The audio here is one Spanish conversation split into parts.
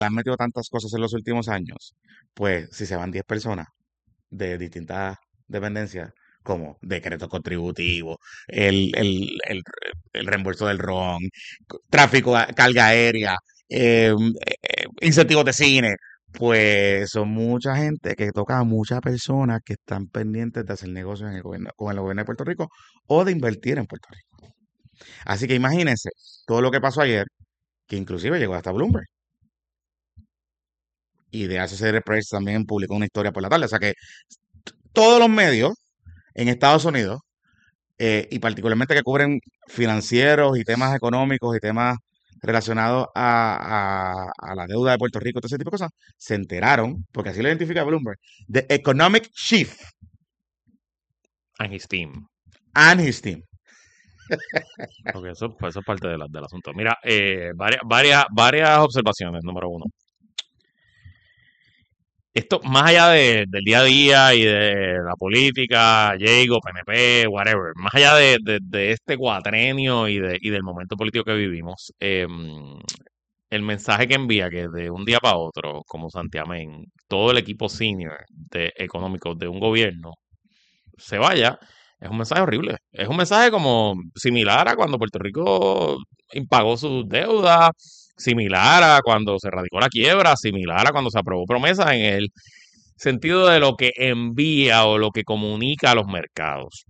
han metido tantas cosas en los últimos años, pues si se van 10 personas de distintas dependencias, como decreto contributivo, el reembolso del RON, tráfico, carga aérea, incentivos de cine, pues son mucha gente que toca a muchas personas que están pendientes de hacer negocios en el gobierno, con el gobierno de Puerto Rico o de invertir en Puerto Rico. Así que imagínense todo lo que pasó ayer, que inclusive llegó hasta Bloomberg. Y de Associated Press también publicó una historia por la tarde. O sea que todos los medios en Estados Unidos, y particularmente que cubren financieros y temas económicos y temas relacionados a la deuda de Puerto Rico, todo ese tipo de cosas, se enteraron, porque así lo identifica Bloomberg, the economic chief And his team. and his team. Porque eso es parte del asunto. Mira, varias observaciones. Número uno. Esto, más allá del día a día y de la política, Diego, PNP, whatever, más allá de este cuatrenio y del momento político que vivimos, el mensaje que envía que de un día para otro, como Santiamén, todo el equipo senior económico de un gobierno se vaya, es un mensaje horrible. Es un mensaje como similar a cuando Puerto Rico impagó sus deudas, similar a cuando se radicó la quiebra, similar a cuando se aprobó promesa en el sentido de lo que envía o lo que comunica a los mercados.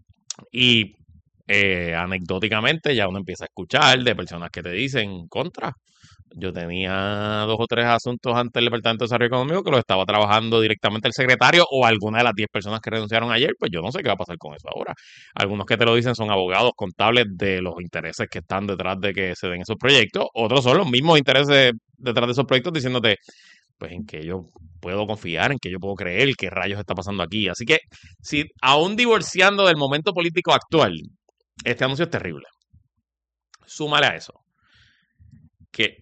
Y anecdóticamente ya uno empieza a escuchar de personas que te dicen contra. Yo tenía 2 o 3 asuntos ante el Departamento de Desarrollo Económico que los estaba trabajando directamente el secretario o alguna de las 10 personas que renunciaron ayer, pues yo no sé qué va a pasar con eso ahora. Algunos que te lo dicen son abogados contables de los intereses que están detrás de que se den esos proyectos, otros son los mismos intereses detrás de esos proyectos diciéndote, pues en que yo puedo confiar, en que yo puedo creer, qué rayos está pasando aquí. Así que, si aún divorciando del momento político actual, este anuncio es terrible. Súmale a eso, que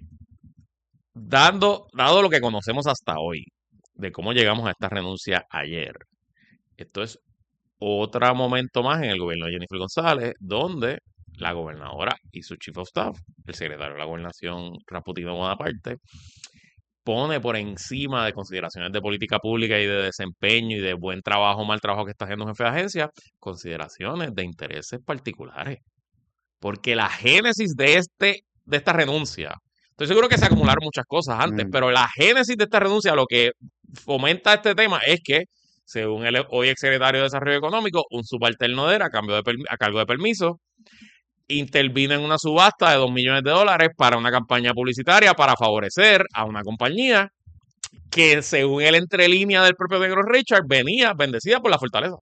dado lo que conocemos hasta hoy, de cómo llegamos a esta renuncia ayer, esto es otro momento más en el gobierno de Jennifer González, donde la gobernadora y su chief of staff, el secretario de la gobernación Raputino Bonaparte, pone por encima de consideraciones de política pública y de desempeño y de buen trabajo o mal trabajo que está haciendo un jefe de agencia, consideraciones de intereses particulares. Porque la génesis de esta renuncia, estoy seguro que se acumularon muchas cosas antes, pero la génesis de esta renuncia, lo que fomenta este tema es que, según el hoy exsecretario de Desarrollo Económico, un subalterno de él a cargo de permiso intervino en una subasta de $2 millones para una campaña publicitaria para favorecer a una compañía que, según el entrelínea del propio Negro Richard, venía bendecida por la fortaleza.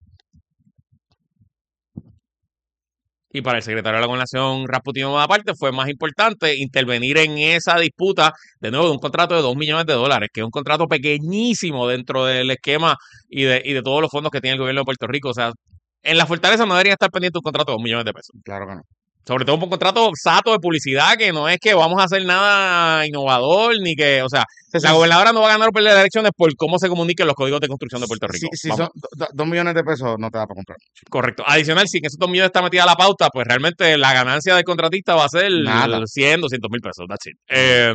Y para el secretario de la Gobernación, Rasputino Bonaparte, fue más importante intervenir en esa disputa, de nuevo, de un contrato de $2 millones, que es un contrato pequeñísimo dentro del esquema y de todos los fondos que tiene el gobierno de Puerto Rico. O sea, en la fortaleza no debería estar pendiente un contrato de $2 millones. Claro que no. Sobre todo un contrato sato de publicidad, que no es que vamos a hacer nada innovador, ni que, o sea, la gobernadora no va a ganar o perder las elecciones por cómo se comuniquen los códigos de construcción de Puerto Rico. Si son 2 millones de pesos, no te da para comprar. Correcto. Adicional, si en esos 2 millones está metida la pauta, pues realmente la ganancia del contratista va a ser Nada. 100, 200 mil pesos. That's it.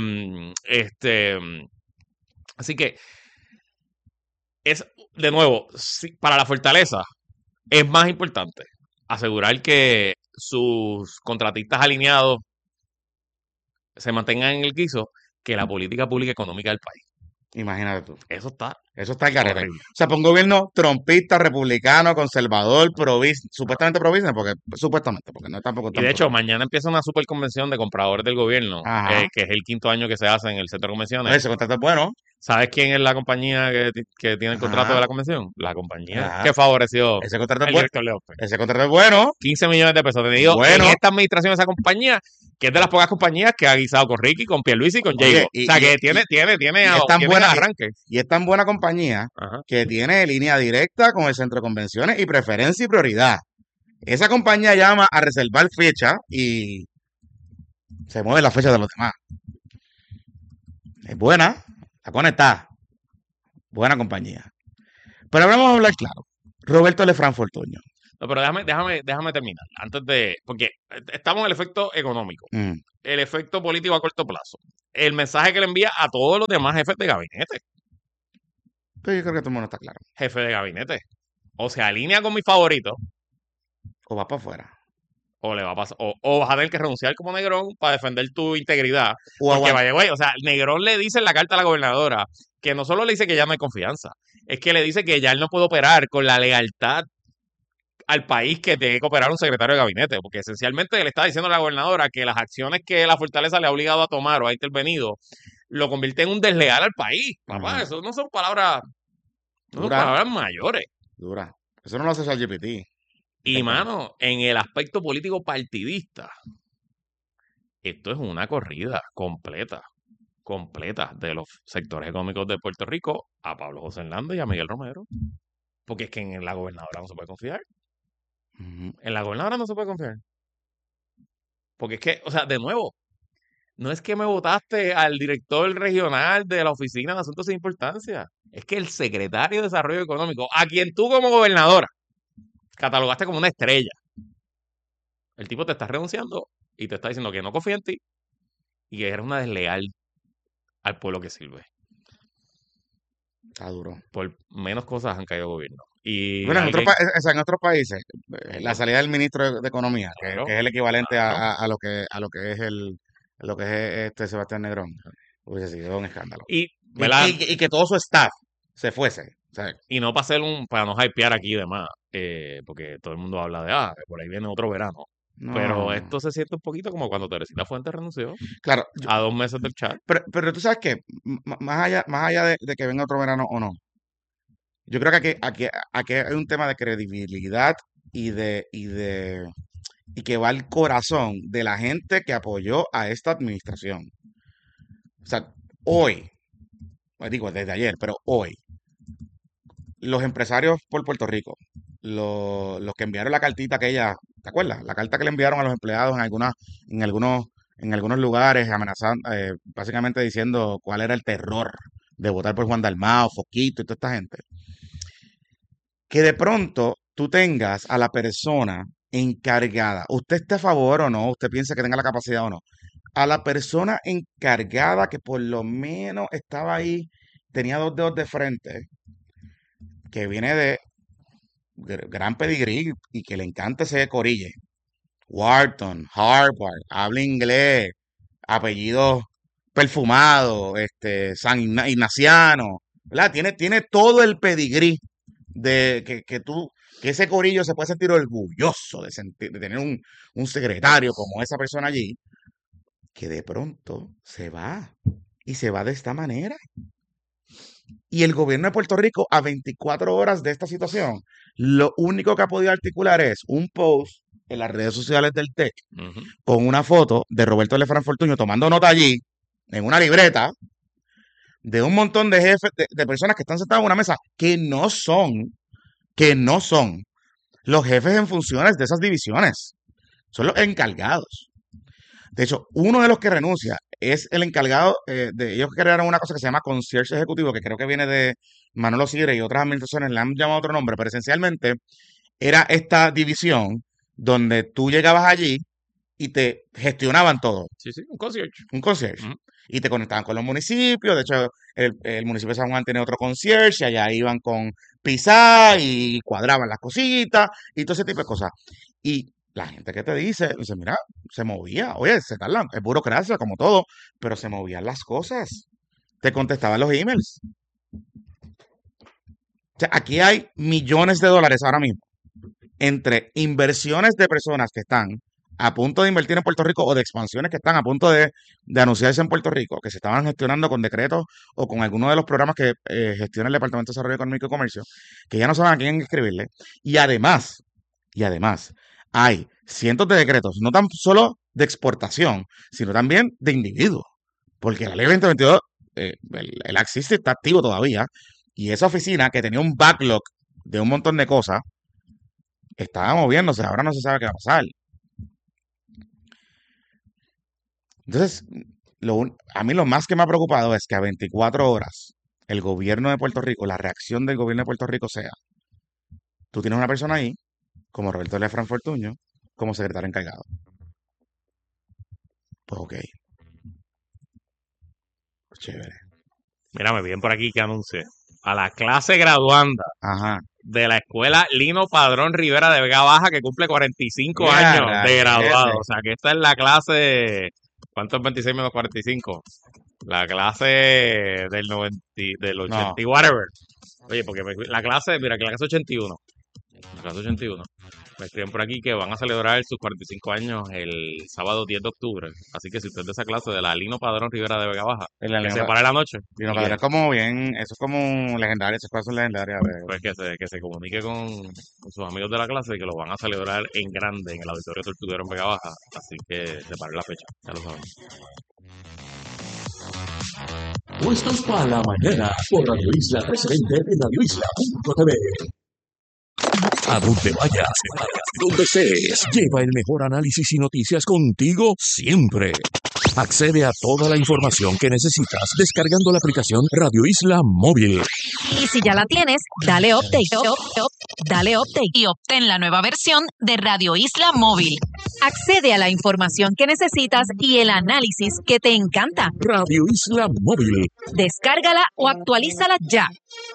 Así que, es, de nuevo, para la fortaleza, es más importante asegurar que sus contratistas alineados se mantengan en el guiso que la política pública económica del país. Imagínate tú. Eso está el garete. horrible. O sea, para un gobierno trompista, republicano, conservador, supuestamente pro-business, porque no es tampoco Y tan de hecho, pro. mañana empieza una super convención de compradores del gobierno, que es el 5.º año que se hace en el centro de convenciones. Ese contrato es bueno. ¿Sabes quién es la compañía que tiene el contrato de la convención? La compañía Ajá. que favoreció Ese contrato es el bueno. director Leope. Ese contrato es bueno. 15 millones de pesos. Te digo, Bueno. en esta administración de esa compañía, que es de las pocas compañías que ha guisado con Ricky, con Pierluisi y con Oye, Diego. O sea, que tiene arranque. Y es tan buena compañía Ajá. que tiene línea directa con el centro de convenciones y preferencia y prioridad. Esa compañía llama a reservar fecha y se mueve la fecha de los demás. Es buena, está conectada. Buena compañía. Pero ahora vamos a hablar claro. Roberto Lefranc Fortuño. No, pero déjame terminar. Porque estamos en el efecto económico, Mm. el efecto político a corto plazo, el mensaje que le envía a todos los demás jefes de gabinete. Pero yo creo que todo el mundo está claro. Jefe de gabinete. O se alinea con mi favorito, O va para afuera. o le va a pasar, o vas a tener que renunciar como Negrón para defender tu integridad. O Porque aguanta. vaya, güey, o sea, Negrón le dice en la carta a la gobernadora que no solo le dice que ya no hay confianza, es que le dice que ya él no puede operar con la lealtad al país que tiene que operar un secretario de gabinete, porque esencialmente le está diciendo a la gobernadora que las acciones que la fortaleza le ha obligado a tomar o ha intervenido lo convierte en un desleal al país. Papá, Ujú. eso no son palabras, no son Dura, palabras mayores. dura. Eso no lo hace ChatGPT. Y mano, en el aspecto político partidista, esto es una corrida completa de los sectores económicos de Puerto Rico a Pablo José Hernández y a Miguel Romero. Porque es que en la gobernadora no se puede confiar. Ujú. En la gobernadora no se puede confiar. Porque es que, o sea, de nuevo, no es que me votaste al director regional de la Oficina de Asuntos de Importancia. Es que el secretario de Desarrollo Económico, a quien tú como gobernadora catalogaste como una estrella, el tipo te está renunciando y te está diciendo que no confía en ti y que eres una desleal al pueblo que sirve. Está duro. Por menos cosas han caído gobierno. Y Bueno, alguien, o sea, en otros países, la claro, salida del ministro de Economía, que claro, es el equivalente claro. a lo que es este Sebastián Negrón, hubiese sido un escándalo. Y, ¿verdad? Y que todo su staff se fuese. O sea, Y no para hacer para no hypear aquí y demás, porque todo el mundo habla de, por ahí viene otro verano. Pero no. esto se siente un poquito como cuando Teresita Fuentes renunció Claro, a 2 meses del chat. pero tú sabes que más allá de que venga otro verano o no, yo creo que aquí hay un tema de credibilidad y que va al corazón de la gente que apoyó a esta administración. O sea, hoy, pues digo desde ayer, pero hoy, los empresarios por Puerto Rico, los que enviaron la cartita aquella, ¿te acuerdas? La carta que le enviaron a los empleados en algunos, en algunos lugares, amenazando, básicamente diciendo cuál era el terror de votar por Juan Dalmao, Foquito y toda esta gente. Que de pronto tú tengas a la persona encargada, usted esté a favor o no, usted piensa que tenga la capacidad o no, a la persona encargada que por lo menos estaba ahí, tenía dos dedos de frente, que viene de gran pedigrí y que le encanta ese corille. Wharton, Harvard, habla inglés, apellido perfumado, Ignaciano, ¿verdad? Tiene todo el pedigrí de que ese corillo se puede sentir orgulloso de tener un secretario como esa persona allí, que de pronto se va y se va de esta manera. Y el gobierno de Puerto Rico, a 24 horas de esta situación, lo único que ha podido articular es un post en las redes sociales del TEC Ujú. con una foto de Roberto Lefranc Fortuño tomando nota allí, en una libreta, de un montón de jefes, de personas que están sentadas en una mesa que no son los jefes en funciones de esas divisiones. Son los encargados. De hecho, uno de los que renuncia es el encargado de ellos crearon una cosa que se llama concierge ejecutivo, que creo que viene de Manolo Sigre y otras administraciones le han llamado otro nombre, pero esencialmente era esta división donde tú llegabas allí y te gestionaban todo, Sí, sí, un concierge. un concierge. Ujú. Y te conectaban con los municipios. De hecho, el municipio de San Juan tiene otro concierge, y allá iban con Pizá y cuadraban las cositas y todo ese tipo de cosas. Y la gente que te dice, mira, se movía. Oye, se tardan, es burocracia como todo, pero se movían las cosas. Te contestaban los emails. O sea, aquí hay millones de dólares ahora mismo entre inversiones de personas que están a punto de invertir en Puerto Rico o de expansiones que están a punto de anunciarse en Puerto Rico, que se estaban gestionando con decretos o con alguno de los programas que gestiona el Departamento de Desarrollo Económico y Comercio, que ya no saben a quién escribirle. Y además, y además, hay cientos de decretos, no tan solo de exportación, sino también de individuos. Porque la ley 2022, el existe, está activo todavía, y esa oficina que tenía un backlog de un montón de cosas, estaba moviéndose, ahora no se sabe qué va a pasar. Entonces, a mí lo más que me ha preocupado es que a 24 horas el gobierno de Puerto Rico, la reacción del gobierno de Puerto Rico sea, tú tienes una persona ahí como Roberto Lefranc Fortuño, como secretario encargado. Pues ok, pues chévere. Mira, me vienen por aquí que anuncie. A la clase graduanda Ajá. de la escuela Lino Padrón Rivera de Vega Baja, que cumple 45 Ya, años de graduado. rayete. O sea, que esta es la clase. ¿Cuánto es 26 menos 45? La clase del 80 No, y whatever. Oye, porque la clase, mira, que la clase 81. La clase 81. Me escriben por aquí que van a celebrar sus 45 años el sábado 10 de octubre. Así que si usted es de esa clase de la Lino Padrón Rivera de Vega Baja, en la que se lengua. pare la noche Lino y Padrón que, es como bien, eso es como legendario, esas cosas son legendarias pues que se comunique con sus amigos de la clase que lo van a celebrar en grande en el Auditorio Tortuguero en Vega Baja. Así que se pare la fecha, ya lo saben. Puestos para la mañana por Radio Isla 1320 y radioisla.tv. A donde vayas, donde estés, lleva el mejor análisis y noticias contigo siempre. Accede a toda la información que necesitas descargando la aplicación Radio Isla Móvil. Y si ya la tienes, dale update. Dale update y obtén la nueva versión de Radio Isla Móvil. Accede a la información que necesitas y el análisis que te encanta. Radio Isla Móvil. Descárgala o actualízala ya.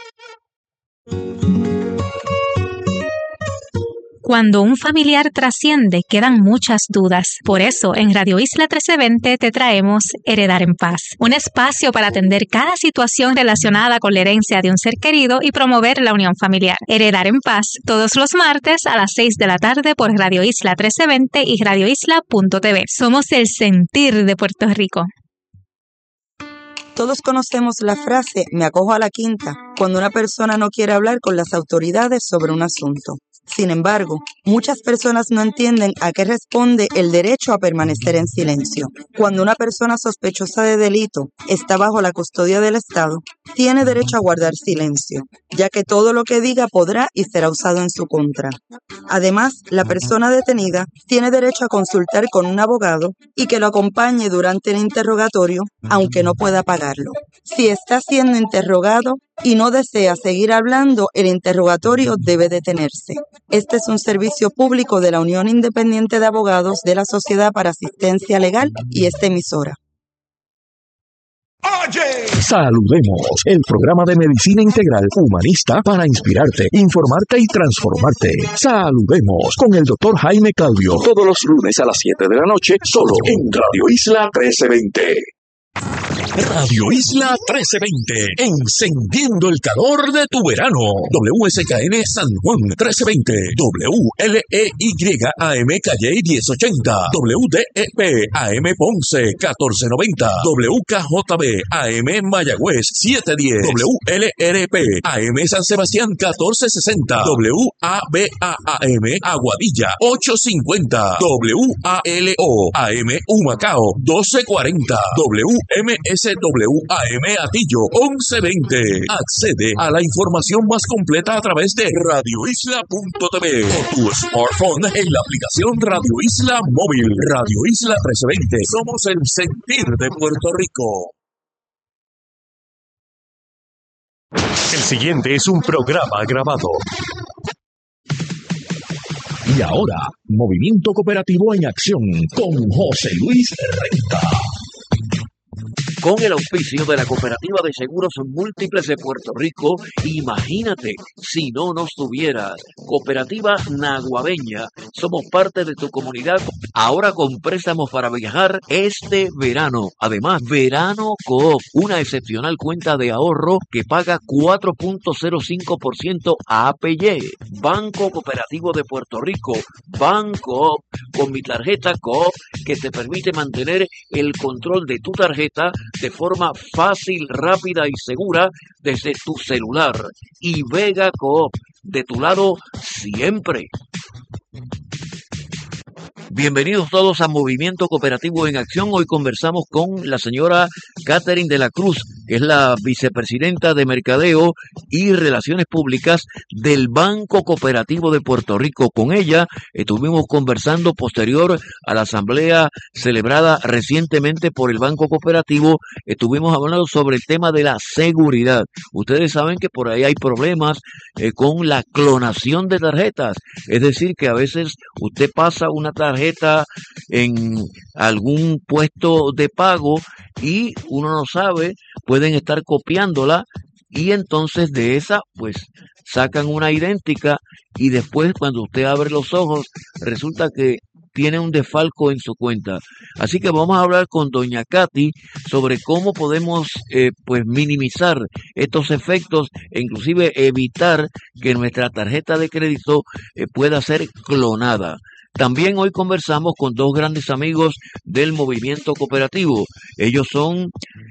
Cuando un familiar trasciende, quedan muchas dudas. Por eso, en Radio Isla 1320 te traemos Heredar en Paz, un espacio para atender cada situación relacionada con la herencia de un ser querido y promover la unión familiar. Heredar en Paz, todos los martes a las 6 de la tarde por Radio Isla 1320 y radioisla.tv. Somos el sentir de Puerto Rico. Todos conocemos la frase "me acojo a la quinta" cuando una persona no quiere hablar con las autoridades sobre un asunto. Sin embargo, muchas personas no entienden a qué responde el derecho a permanecer en silencio. Cuando una persona sospechosa de delito está bajo la custodia del Estado, tiene derecho a guardar silencio, ya que todo lo que diga podrá y será usado en su contra. Además, la persona detenida tiene derecho a consultar con un abogado y que lo acompañe durante el interrogatorio, aunque no pueda pagarlo. Si está siendo interrogado y no desea seguir hablando, el interrogatorio debe detenerse. Este es un servicio público de la Unión Independiente de Abogados de la Sociedad para Asistencia Legal y esta emisora. Saludemos, el programa de medicina integral humanista para inspirarte, informarte y transformarte. Saludemos con el doctor Jaime Calvio, todos los lunes a las 7 de la noche, solo en Radio Isla 1320. Radio Isla 1320, encendiendo el calor de tu verano. WSKN San Juan 1320, WLEY AM Calle 1080, WDEP AM Ponce 1490, WKJB AM Mayagüez 710, WLRP AM San Sebastián 1460, WABA-AM Aguadilla 850, WALO AM Humacao 1240, MSWAM Atillo 1120. Accede a la información más completa a través de radioisla.tv o tu smartphone en la aplicación Radio Isla Móvil. Radio Isla 1320. Somos el sentir de Puerto Rico. El siguiente es un programa grabado. Y ahora, Movimiento Cooperativo en Acción con José Luis Renta. Con el auspicio de la Cooperativa de Seguros Múltiples de Puerto Rico, imagínate si no nos tuvieras. Cooperativa Naguabeña, somos parte de tu comunidad, ahora con préstamos para viajar este verano. Además, Verano Coop, una excepcional cuenta de ahorro que paga 4.05% a APY. Banco Cooperativo de Puerto Rico, Banco, con mi tarjeta Coop, que te permite mantener el control de tu tarjeta de forma fácil, rápida y segura desde tu celular. Y Vega Coop, de tu lado siempre. Bienvenidos todos a Movimiento Cooperativo en Acción. Hoy conversamos con la señora Catherine de la Cruz, que es la vicepresidenta de Mercadeo y Relaciones Públicas del Banco Cooperativo de Puerto Rico. Con ella estuvimos conversando posterior a la asamblea celebrada recientemente por el Banco Cooperativo. Estuvimos hablando sobre el tema de la seguridad. Ustedes saben que por ahí hay problemas con la clonación de tarjetas. Es decir, que a veces usted pasa una tarjeta en algún puesto de pago y uno no sabe, pueden estar copiándola y entonces de esa pues sacan una idéntica y después cuando usted abre los ojos resulta que tiene un desfalco en su cuenta. Así que vamos a hablar con doña Katy sobre cómo podemos pues minimizar estos efectos e inclusive evitar que nuestra tarjeta de crédito pueda ser clonada. También hoy conversamos con dos grandes amigos del movimiento cooperativo. Ellos son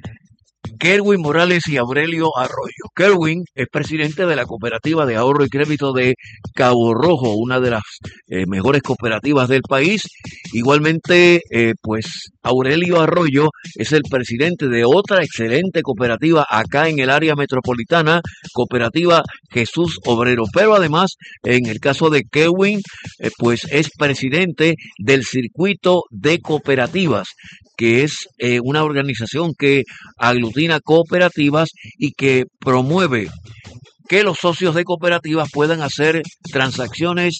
Kerwin Morales y Aurelio Arroyo. Kerwin es presidente de la Cooperativa de Ahorro y Crédito de Cabo Rojo, una de las mejores cooperativas del país. Igualmente, pues Aurelio Arroyo es el presidente de otra excelente cooperativa acá en el área metropolitana, Cooperativa Jesús Obrero. Pero además, en el caso de Kerwin, pues es presidente del Circuito de Cooperativas, que es una organización que aglutina cooperativas y que promueve que los socios de cooperativas puedan hacer transacciones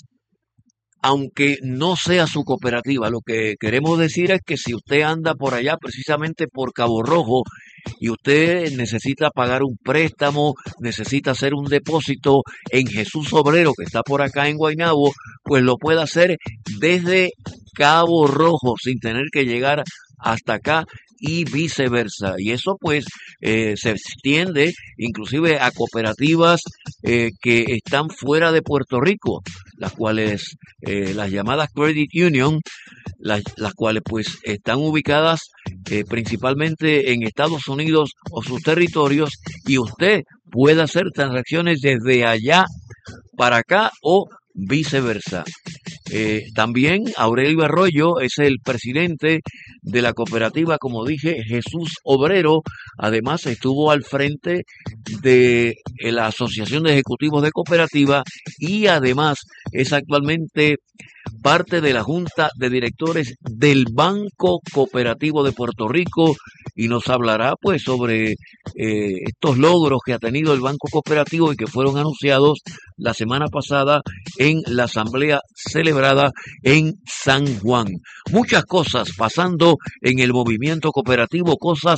aunque no sea su cooperativa. Lo que queremos decir es que si usted anda por allá, precisamente por Cabo Rojo, y usted necesita pagar un préstamo, necesita hacer un depósito en Jesús Obrero, que está por acá en Guaynabo, pues lo puede hacer desde Cabo Rojo, sin tener que llegar hasta acá y viceversa. Y eso pues se extiende inclusive a cooperativas que están fuera de Puerto Rico, las cuales las llamadas Credit Union, las cuales pues están ubicadas principalmente en Estados Unidos o sus territorios, y usted puede hacer transacciones desde allá para acá o viceversa. También Aurelio Arroyo es el presidente de la cooperativa, como dije, Jesús Obrero. Además estuvo al frente de la Asociación de Ejecutivos de Cooperativa y además es actualmente parte de la Junta de Directores del Banco Cooperativo de Puerto Rico y nos hablará pues sobre estos logros que ha tenido el Banco Cooperativo y que fueron anunciados la semana pasada en la asamblea celebrada en San Juan. Muchas cosas pasando en el movimiento cooperativo, cosas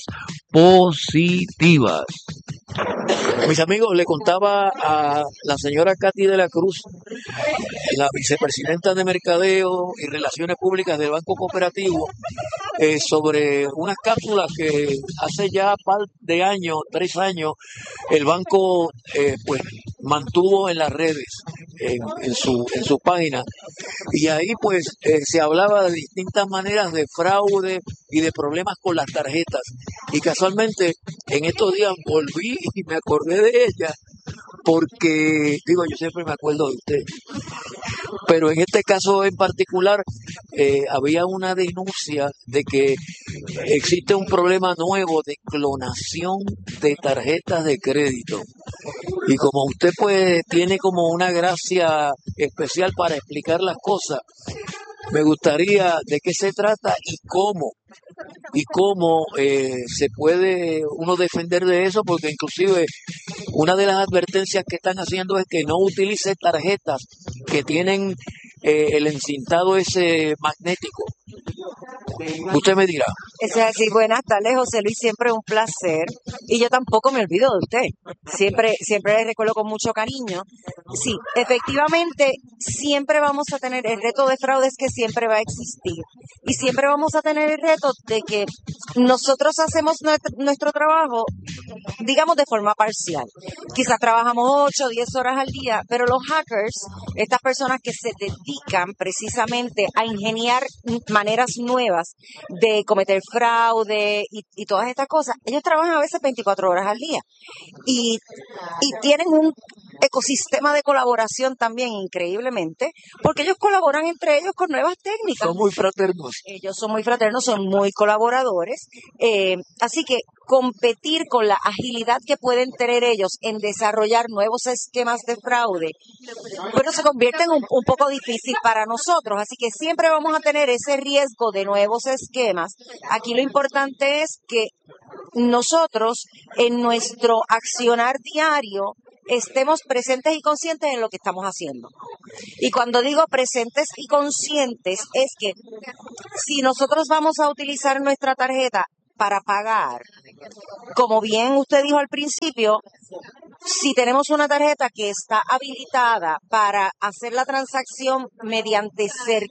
positivas. Mis amigos, le contaba a la señora Katy de la Cruz, la vicepresidenta de Mercadeo y Relaciones Públicas del Banco Cooperativo, sobre unas cápsulas que hace ya par de años, 3 años, el banco pues mantuvo en las redes, en su página, y ahí pues se hablaba de distintas maneras de fraude y de problemas con las tarjetas, y casualmente en estos días volví y me acordé de ella porque, digo, yo siempre me acuerdo de usted, pero en este caso en particular había una denuncia de que existe un problema nuevo de clonación de tarjetas de crédito. Y como usted pues tiene como una gracia especial para explicar las cosas, me gustaría de qué se trata y cómo se puede uno defender de eso, porque inclusive una de las advertencias que están haciendo es que no utilice tarjetas que tienen el encintado ese magnético. Usted me dirá. Es así, buenas tardes, José Luis, siempre un placer. Y yo tampoco me olvido de usted. Siempre le recuerdo con mucho cariño. Sí, efectivamente, siempre vamos a tener el reto de fraudes que siempre va a existir. Y siempre vamos a tener el reto de que nosotros hacemos nuestro trabajo, digamos, de forma parcial. Quizás trabajamos 8 o 10 horas al día, pero los hackers, estas personas que se dedican precisamente a ingeniar maneras nuevas de cometer fraude y todas estas cosas, ellos trabajan a veces 24 horas al día y tienen ecosistema de colaboración también increíblemente, porque ellos colaboran entre ellos con nuevas técnicas. Son muy fraternos. Ellos son muy fraternos, son muy colaboradores, así que competir con la agilidad que pueden tener ellos en desarrollar nuevos esquemas de fraude, bueno, se convierte en un poco difícil para nosotros, así que siempre vamos a tener ese riesgo de nuevos esquemas. Aquí lo importante es que nosotros en nuestro accionar diario estemos presentes y conscientes en lo que estamos haciendo. Y cuando digo presentes y conscientes es que si nosotros vamos a utilizar nuestra tarjeta para pagar, como bien usted dijo al principio, si tenemos una tarjeta que está habilitada para hacer la transacción mediante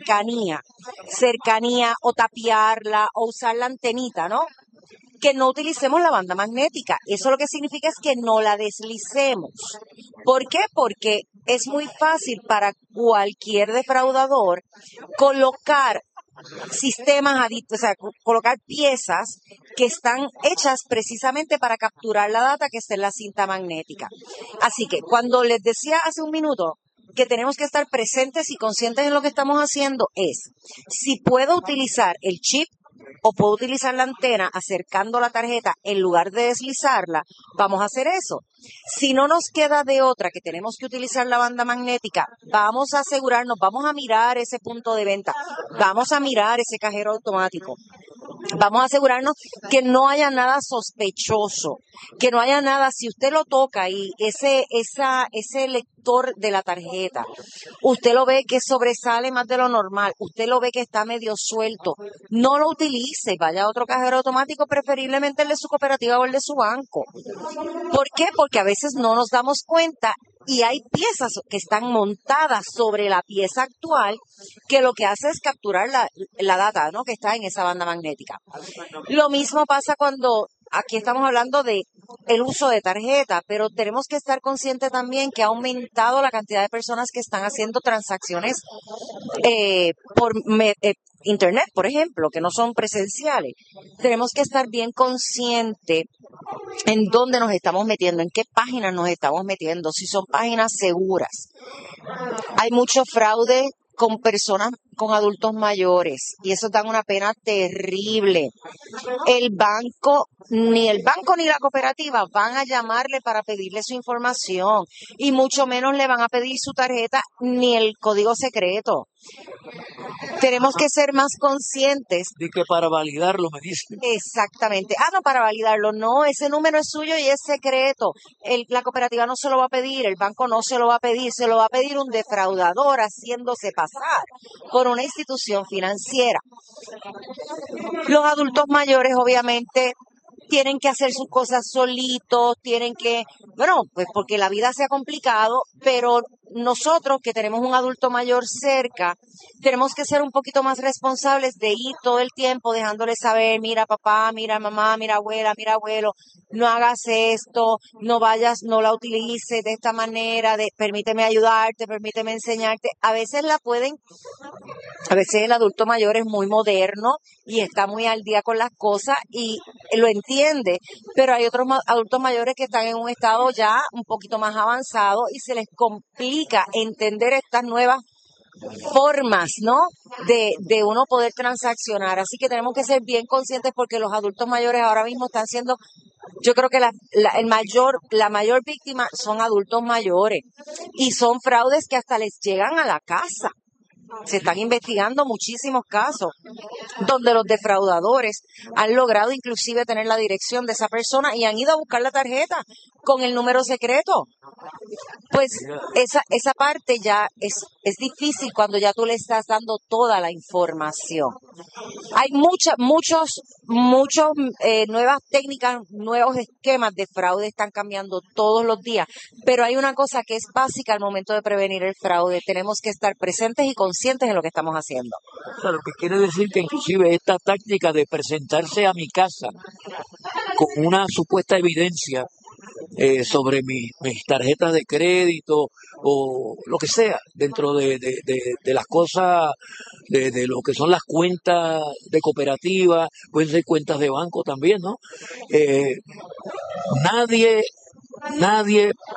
cercanía o tapiarla o usar la antenita, ¿no? Que no utilicemos la banda magnética. Eso lo que significa es que no la deslicemos. ¿Por qué? Porque es muy fácil para cualquier defraudador colocar sistemas adictos, o sea, colocar piezas que están hechas precisamente para capturar la data que está en la cinta magnética. Así que cuando les decía hace un minuto que tenemos que estar presentes y conscientes en lo que estamos haciendo es, si puedo utilizar el chip o puedo utilizar la antena acercando la tarjeta en lugar de deslizarla, vamos a hacer eso. Si no nos queda de otra que tenemos que utilizar la banda magnética, vamos a asegurarnos, vamos a mirar ese punto de venta, vamos a mirar ese cajero automático. Vamos a asegurarnos que no haya nada sospechoso, que no haya nada, si usted lo toca y ese lector de la tarjeta, usted lo ve que sobresale más de lo normal, usted lo ve que está medio suelto, no lo utilice, vaya a otro cajero automático, preferiblemente el de su cooperativa o el de su banco. ¿Por qué? Porque a veces no nos damos cuenta y hay piezas que están montadas sobre la pieza actual que lo que hace es capturar la data, ¿no?, que está en esa banda magnética. Lo mismo pasa cuando aquí estamos hablando de el uso de tarjeta, pero tenemos que estar conscientes también que ha aumentado la cantidad de personas que están haciendo transacciones por Internet, por ejemplo, que no son presenciales. Tenemos que estar bien conscientes en dónde nos estamos metiendo, en qué páginas nos estamos metiendo, si son páginas seguras. Hay mucho fraude con personas, con adultos mayores, y eso da una pena terrible. Ni el banco ni la cooperativa van a llamarle para pedirle su información, y mucho menos le van a pedir su tarjeta ni el código secreto. Tenemos que ser más conscientes. De que para validarlo, me dicen. Exactamente. No, para validarlo. No, ese número es suyo y es secreto. La cooperativa no se lo va a pedir, el banco no se lo va a pedir, se lo va a pedir un defraudador haciéndose pasar por una institución financiera. Los adultos mayores, obviamente, tienen que hacer sus cosas solitos, pues porque la vida se ha complicado, pero nosotros que tenemos un adulto mayor cerca, tenemos que ser un poquito más responsables de ir todo el tiempo dejándole saber, mira papá, mira mamá, mira abuela, mira abuelo, no hagas esto, no vayas, no la utilices de esta manera, permíteme ayudarte, permíteme enseñarte. A veces el adulto mayor es muy moderno y está muy al día con las cosas y lo entiende, pero hay otros adultos mayores que están en un estado ya un poquito más avanzado y se les complica entender estas nuevas formas, ¿no?, de uno poder transaccionar. Así que tenemos que ser bien conscientes porque los adultos mayores ahora mismo están siendo, yo creo que la mayor víctima son adultos mayores y son fraudes que hasta les llegan a la casa. Se están investigando muchísimos casos donde los defraudadores han logrado inclusive tener la dirección de esa persona y han ido a buscar la tarjeta con el número secreto. Pues esa parte ya es difícil cuando ya tú le estás dando toda la información. Hay muchas nuevas técnicas, nuevos esquemas de fraude están cambiando todos los días, pero hay una cosa que es básica al momento de prevenir el fraude. Tenemos que estar presentes y conscientes en lo que estamos haciendo. O sea, lo que quiere decir que inclusive esta táctica de presentarse a mi casa con una supuesta evidencia sobre mis tarjetas de crédito o lo que sea, dentro de las cosas, de lo que son las cuentas de cooperativa, pueden ser cuentas de banco también, ¿no? Nadie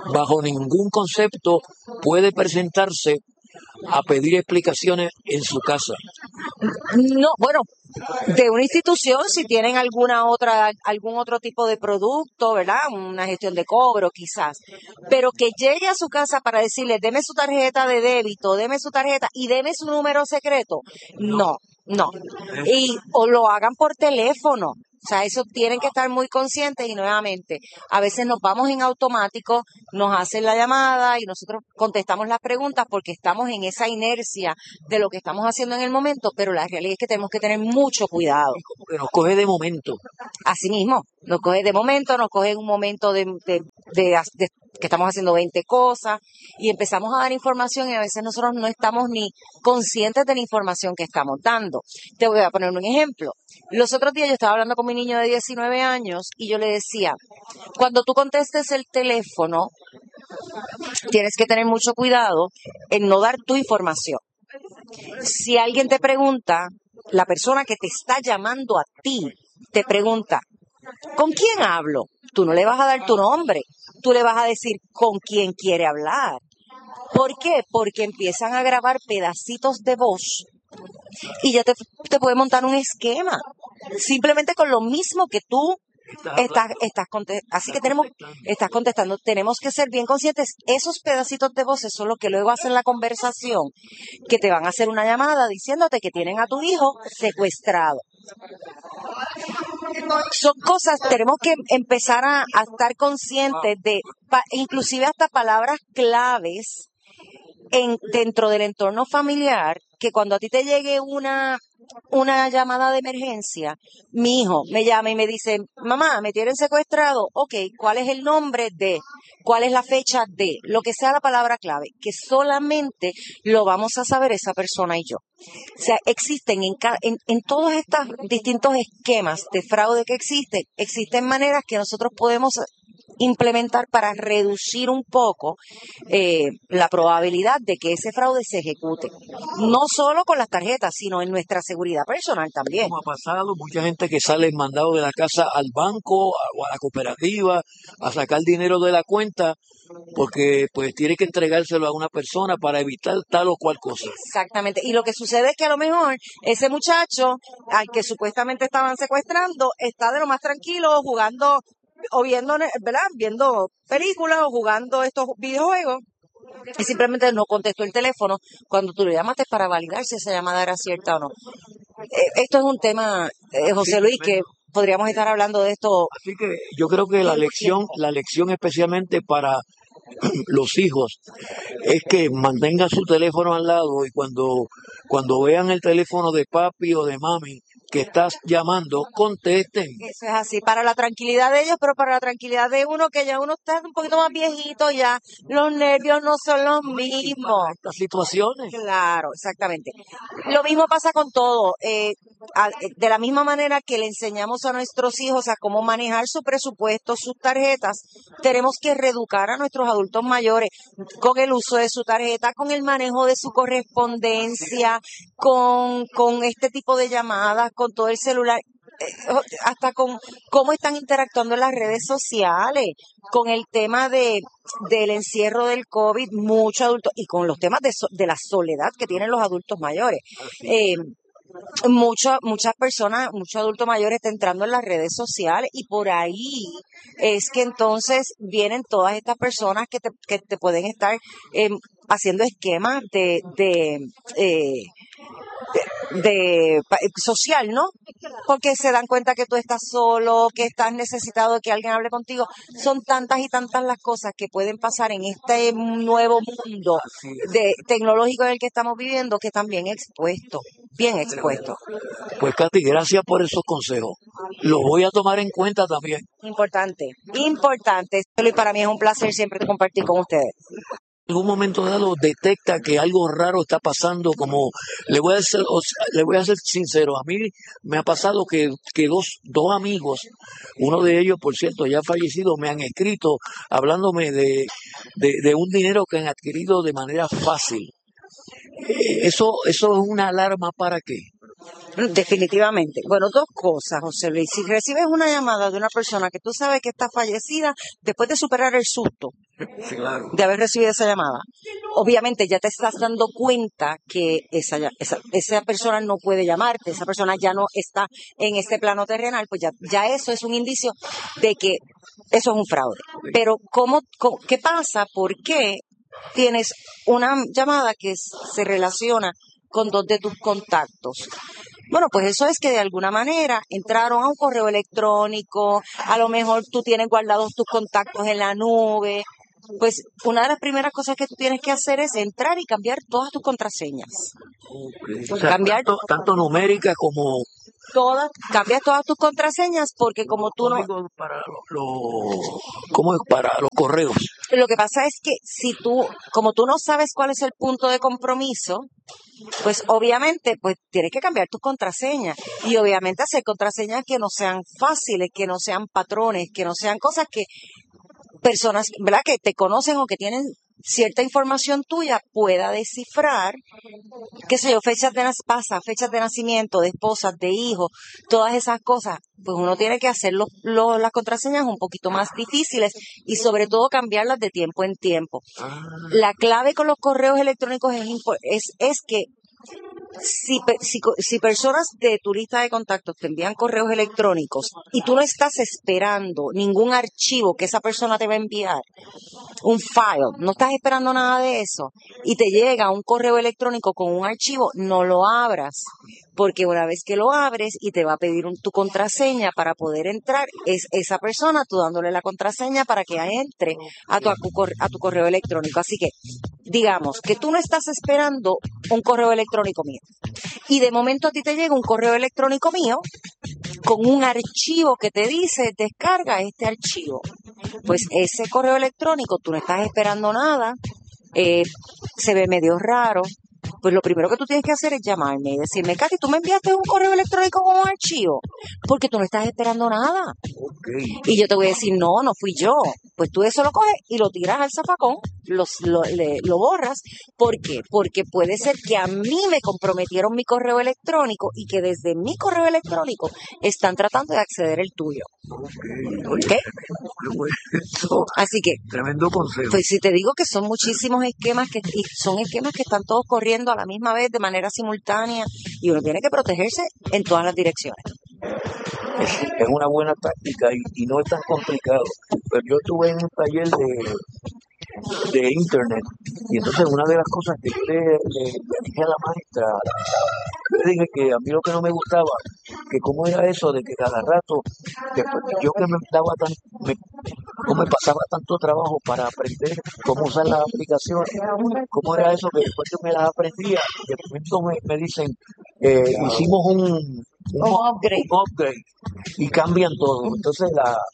bajo ningún concepto puede presentarse a pedir explicaciones en su casa. No, bueno, de una institución, si tienen algún otro tipo de producto, ¿verdad? Una gestión de cobro, quizás. Pero que llegue a su casa para decirle, deme su tarjeta de débito, deme su tarjeta y deme su número secreto. No, no. O lo hagan por teléfono. O sea, eso tienen que estar muy conscientes y nuevamente, a veces nos vamos en automático, nos hacen la llamada y nosotros contestamos las preguntas porque estamos en esa inercia de lo que estamos haciendo en el momento, pero la realidad es que tenemos que tener mucho cuidado. Como que nos coge de momento. Así mismo, nos coge de momento, nos coge en un momento de que estamos haciendo 20 cosas y empezamos a dar información y a veces nosotros no estamos ni conscientes de la información que estamos dando. Te voy a poner un ejemplo. Los otros días yo estaba hablando con mi niño de 19 años y yo le decía, cuando tú contestes el teléfono, tienes que tener mucho cuidado en no dar tu información. Si alguien te pregunta, la persona que te está llamando a ti, te pregunta, ¿con quién hablo? Tú no le vas a dar tu nombre, tú le vas a decir con quién quiere hablar. ¿Por qué? Porque empiezan a grabar pedacitos de voz y ya te puede montar un esquema. Simplemente con lo mismo que tú estás contestando. Tenemos que ser bien conscientes. Esos pedacitos de voces son los que luego hacen la conversación, que te van a hacer una llamada diciéndote que tienen a tu hijo secuestrado. Son cosas, tenemos que empezar a estar conscientes de, inclusive hasta palabras claves dentro del entorno familiar, que cuando a ti te llegue una llamada de emergencia, mi hijo me llama y me dice, mamá, me tienen secuestrado, ok, ¿cuál es el nombre de? ¿Cuál es la fecha de? Lo que sea la palabra clave, que solamente lo vamos a saber esa persona y yo. O sea, existen en todos estos distintos esquemas de fraude que existen maneras que nosotros podemos implementar para reducir un poco la probabilidad de que ese fraude se ejecute. No solo con las tarjetas, sino en nuestra seguridad personal también. Como ha pasado, mucha gente que sale mandado de la casa al banco o a la cooperativa a sacar dinero de la cuenta porque pues tiene que entregárselo a una persona para evitar tal o cual cosa. Exactamente. Y lo que sucede es que a lo mejor ese muchacho al que supuestamente estaban secuestrando está de lo más tranquilo jugando o viendo, ¿verdad? Viendo películas o jugando estos videojuegos y simplemente no contestó el teléfono cuando tú le llamaste para validar si esa llamada era cierta o no. Esto es un tema, José Luis, que podríamos estar hablando de esto. Así que yo creo que la lección especialmente para los hijos es que mantengan su teléfono al lado y cuando vean el teléfono de papi o de mami que estás llamando, contesten. Eso es así, para la tranquilidad de ellos, pero para la tranquilidad de uno, que ya uno está un poquito más viejito, ya los nervios no son los mismos. Para estas situaciones. Claro, exactamente. Lo mismo pasa con todo. De la misma manera que le enseñamos a nuestros hijos a cómo manejar su presupuesto, sus tarjetas, tenemos que reeducar a nuestros adultos mayores con el uso de su tarjeta, con el manejo de su correspondencia, con este tipo de llamadas, con todo el celular, hasta con cómo están interactuando en las redes sociales, con el tema del encierro del COVID, muchos adultos, y con los temas de la soledad que tienen los adultos mayores. Muchas personas, muchos adultos mayores están entrando en las redes sociales y por ahí es que entonces vienen todas estas personas que te pueden estar haciendo esquemas social, ¿no? Porque se dan cuenta que tú estás solo, que estás necesitado de que alguien hable contigo. Son tantas y tantas las cosas que pueden pasar en este nuevo mundo tecnológico en el que estamos viviendo que están bien expuestos. Pues Katy, gracias por esos consejos. Los voy a tomar en cuenta también. Importante. Y para mí es un placer siempre compartir con ustedes. En algún momento dado detecta que algo raro está pasando, como le voy a ser sincero, a mí me ha pasado que dos amigos, uno de ellos por cierto ya fallecido, me han escrito hablándome de un dinero que han adquirido de manera fácil. Eso es una alarma. ¿Para qué? Definitivamente. Bueno, dos cosas, José Luis. Si recibes una llamada de una persona que tú sabes que está fallecida, después de superar el susto, Sí, claro. de haber recibido esa llamada. Obviamente ya te estás dando cuenta que esa persona no puede llamarte, esa persona ya no está en este plano terrenal, pues ya eso es un indicio de que eso es un fraude. Pero ¿qué pasa? ¿Por qué tienes una llamada que se relaciona con 2 de tus contactos? Bueno, pues eso es que de alguna manera entraron a un correo electrónico, a lo mejor tú tienes guardados tus contactos en la nube. Pues una de las primeras cosas que tú tienes que hacer es entrar y cambiar todas tus contraseñas. Okay. O sea, Cambiar tanto numérica como cambias todas tus contraseñas porque como tú no... código para ¿cómo es? Para los correos. Lo que pasa es que como tú no sabes cuál es el punto de compromiso, pues obviamente pues tienes que cambiar tus contraseñas y obviamente hacer contraseñas que no sean fáciles, que no sean patrones, que no sean cosas que personas, ¿verdad?, que te conocen o que tienen cierta información tuya pueda descifrar, qué sé yo, fechas de nacimiento, de esposas, de hijos, todas esas cosas. Pues uno tiene que hacer las contraseñas un poquito más difíciles y sobre todo cambiarlas de tiempo en tiempo. La clave con los correos electrónicos es que si personas de tu lista de contactos te envían correos electrónicos y tú no estás esperando ningún archivo que esa persona te va a enviar, un file, no estás esperando nada de eso y te llega un correo electrónico con un archivo, no lo abras, porque una vez que lo abres y te va a pedir tu contraseña para poder entrar, es esa persona tú dándole la contraseña para que entre a tu correo electrónico. Así que digamos que tú no estás esperando un correo electrónico mío y de momento a ti te llega un correo electrónico mío con un archivo que te dice descarga este archivo. Pues ese correo electrónico tú no estás esperando nada, se ve medio raro. Pues lo primero que tú tienes que hacer es llamarme y decirme, Katy, tú me enviaste un correo electrónico con un archivo, porque tú no estás esperando nada. Okay. Y yo te voy a decir, no fui yo. Pues tú eso lo coges y lo tiras al zafacón, lo borras. ¿Por qué? Porque puede ser que a mí me comprometieron mi correo electrónico y que desde mi correo electrónico están tratando de acceder el tuyo. Okay. Así que, tremendo consejo. pues si te digo que son muchísimos esquemas y son esquemas que están todos corriendo a la misma vez de manera simultánea y uno tiene que protegerse en todas las direcciones. Es una buena táctica y no es tan complicado. Pero yo estuve en un taller de internet y entonces una de las cosas que le dije a la maestra, le dije que a mí lo que no me gustaba, que cómo era eso de que cada rato, después que yo que no me pasaba tanto trabajo para aprender cómo usar las aplicaciones, cómo era eso que después que me las aprendía, de momento me dicen, hicimos un upgrade y cambian todo. Entonces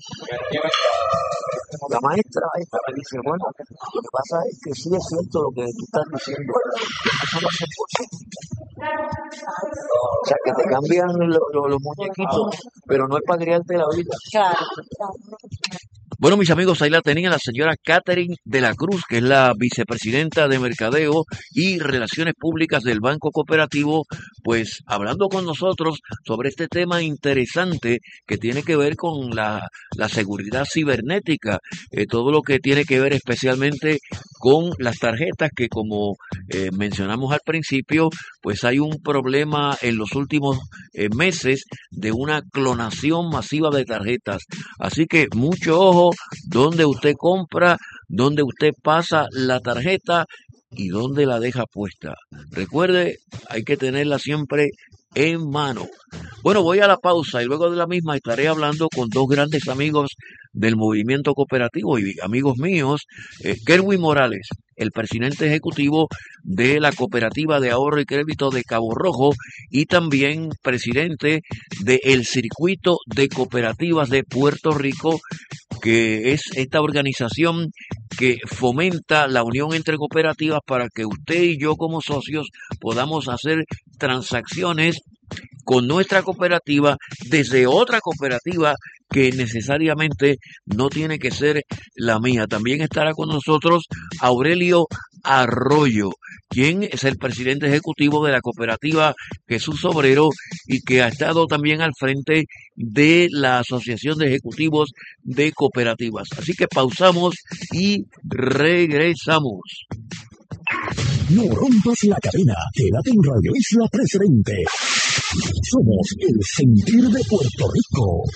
la maestra esta me dice, bueno, lo que pasa es que sí es cierto lo que tú estás diciendo, eso no es 100%. O sea, que te cambian los muñequitos, pero no es para criarte la vida. Claro. Bueno, mis amigos, ahí la tenía la señora Catherine de la Cruz, que es la vicepresidenta de Mercadeo y Relaciones Públicas del Banco Cooperativo, pues hablando con nosotros sobre este tema interesante que tiene que ver con la seguridad cibernética, todo lo que tiene que ver especialmente con las tarjetas que, como mencionamos al principio, pues hay un problema en los últimos meses de una clonación masiva de tarjetas. Así que mucho ojo donde usted compra, donde usted pasa la tarjeta y donde la deja puesta. Recuerde, hay que tenerla siempre en mano. Bueno, voy a la pausa y luego de la misma estaré hablando con dos grandes amigos del movimiento cooperativo y amigos míos, Kerwin Morales, el presidente ejecutivo de la Cooperativa de Ahorro y Crédito de Cabo Rojo y también presidente del Circuito de Cooperativas de Puerto Rico, que es esta organización que fomenta la unión entre cooperativas para que usted y yo como socios podamos hacer transacciones con nuestra cooperativa desde otra cooperativa que necesariamente no tiene que ser la mía. También estará con nosotros Aurelio Arroyo, quien es el presidente ejecutivo de la cooperativa Jesús Obrero y que ha estado también al frente de la Asociación de Ejecutivos de Cooperativas. Así que pausamos y regresamos. No rompas la cadena. Quédate en Radio Isla 1320. Somos el sentir de Puerto Rico.